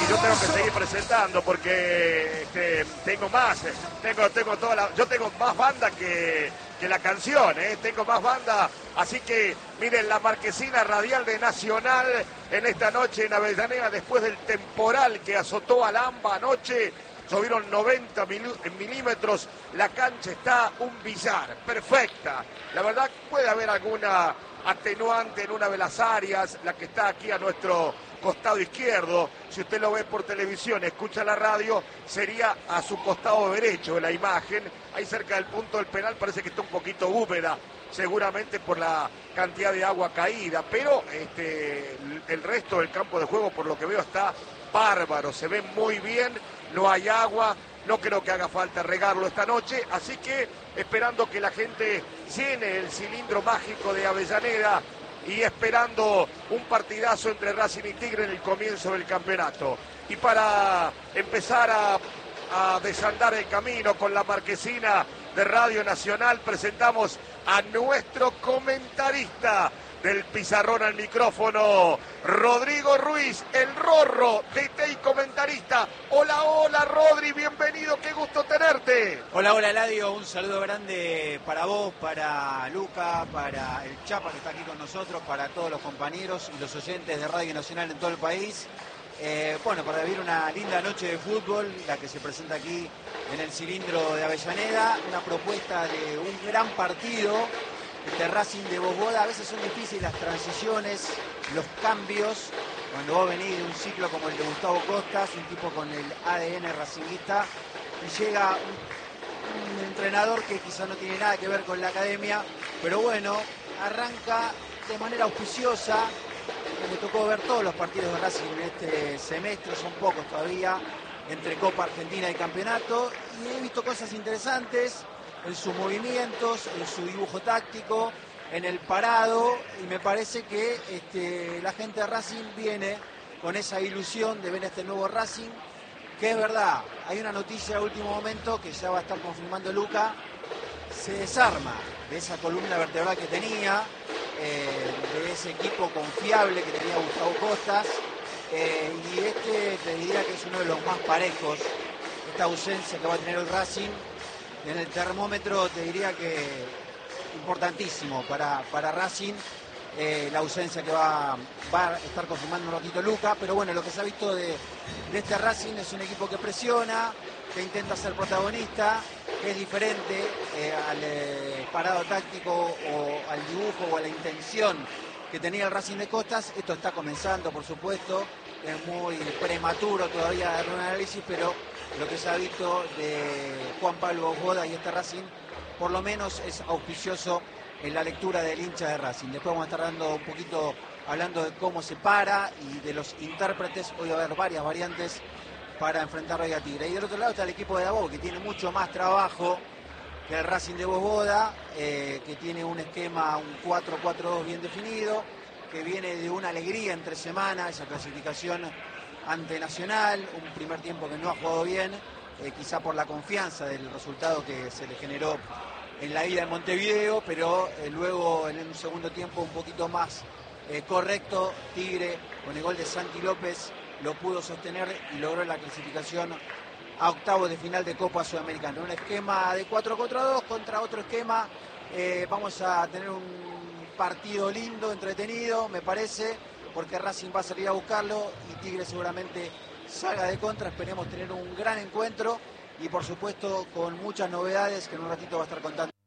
yo tengo que seguir presentando porque tengo más, yo tengo más banda que la canción, tengo más banda, así que miren la marquesina radial de Nacional en esta noche en Avellaneda después del temporal que azotó al AMBA anoche. Llovieron 90 milímetros, la cancha está un billar, perfecta. La verdad puede haber alguna atenuante en una de las áreas, la que está aquí a nuestro costado izquierdo. Si usted lo ve por televisión, escucha la radio, sería a su costado derecho de la imagen. Ahí cerca del punto del penal parece que está un poquito húmeda, seguramente por la cantidad de agua caída, pero el resto del campo de juego, por lo que veo, está bárbaro, se ve muy bien, no hay agua, no creo que haga falta regarlo esta noche, así que esperando que la gente llene el cilindro mágico de Avellaneda y esperando un partidazo entre Racing y Tigre en el comienzo del campeonato. Y para empezar a desandar el camino con la marquesina de Radio Nacional, presentamos a nuestro comentarista del pizarrón al micrófono, Rodrigo Ruiz, el Rorro, DT y comentarista. Hola, hola Rodri, bienvenido, qué gusto tenerte. Hola, hola Eladio, un saludo grande para vos, para Luca, para el Chapa que está aquí con nosotros, para todos los compañeros y los oyentes de Radio Nacional en todo el país. Para vivir una linda noche de fútbol, la que se presenta aquí en el cilindro de Avellaneda, una propuesta de un gran partido. Este Racing de Boboda, a veces son difíciles las transiciones, los cambios, cuando vos venís de un ciclo como el de Gustavo Costas, un tipo con el ADN racinguista, y llega un entrenador que quizás no tiene nada que ver con la academia, pero bueno, arranca de manera auspiciosa. Me tocó ver todos los partidos de Racing en este semestre, son pocos todavía, entre Copa Argentina y Campeonato, y he visto cosas interesantes en sus movimientos, en su dibujo táctico, en el parado, y me parece que la gente de Racing viene con esa ilusión de ver este nuevo Racing, que es verdad, hay una noticia de último momento que ya va a estar confirmando Luca, se desarma de esa columna vertebral que tenía, de ese equipo confiable que tenía Gustavo Costas, y te diría que es uno de los más parejos, esta ausencia que va a tener el Racing. En el termómetro te diría que importantísimo para Racing, la ausencia que va a estar confirmando un ratito Luca, pero bueno, lo que se ha visto de este Racing es un equipo que presiona, que intenta ser protagonista, que es diferente al parado táctico o al dibujo o a la intención que tenía el Racing de Costas. Esto está comenzando, por supuesto, es muy prematuro todavía dar un análisis, pero lo que se ha visto de Juan Pablo Boboda y este Racing, por lo menos es auspicioso en la lectura del hincha de Racing. Después vamos a estar dando un poquito, hablando de cómo se para y de los intérpretes. Hoy va a haber varias variantes para enfrentar hoy a Tigre. Y del otro lado está el equipo de Dabov, que tiene mucho más trabajo que el Racing de Boboda, que tiene un esquema, un 4-4-2 bien definido, que viene de una alegría entre semana, esa clasificación ante Nacional, un primer tiempo que no ha jugado bien, quizá por la confianza del resultado que se le generó en la ida en Montevideo, pero luego en un segundo tiempo un poquito más correcto. Tigre, con el gol de Santi López, lo pudo sostener y logró la clasificación a octavos de final de Copa Sudamericana. Un esquema de 4-4-2 contra otro esquema. Vamos a tener un partido lindo, entretenido, me parece, porque Racing va a salir a buscarlo y Tigre seguramente salga de contra. Esperemos tener un gran encuentro y por supuesto con muchas novedades que en un ratito va a estar contando.